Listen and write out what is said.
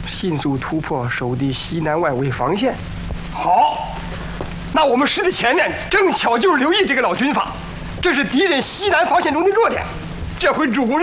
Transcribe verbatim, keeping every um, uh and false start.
迅速突破守敌西南外围防线。 好，那我们师的前面正巧就是刘毅这个老军阀，这是敌人西南防线中的弱点。这回主公